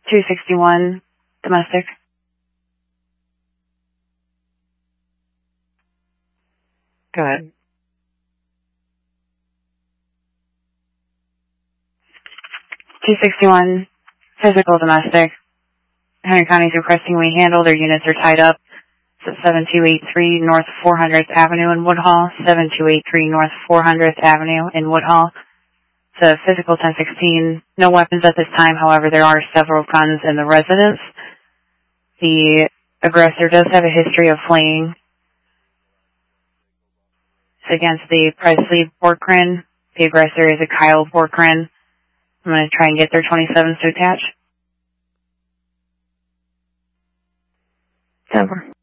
261, domestic. Go ahead. 261, physical domestic. Henry County is requesting we handle. Their units are tied up. It's at 7283 North 400th Avenue in Woodhall, 7283 North 400th Avenue in Woodhall. It's a physical 1016. No weapons at this time, however, there are several guns in the residence. The aggressor does have a history of fleeing. It's against the Presley Borkren. The aggressor is a Kyle Borkren. I'm going to try and get their 27s to attach. It's over.